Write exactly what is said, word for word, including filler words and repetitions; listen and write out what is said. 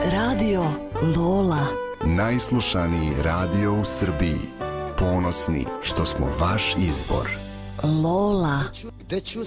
Radio Lola. Najslušaniji radio u Srbiji. Ponosni što smo vaš izbor. Lola. Gde ću